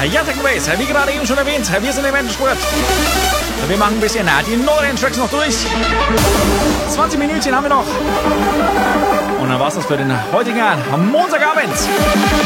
Ja, Tech Base, wie gerade eben schon erwähnt, wir sind im Endspurt. Wir machen ein bisschen die neuen Tracks noch durch. 20 Minütchen haben wir noch. Und dann war's das für den heutigen Montagabend.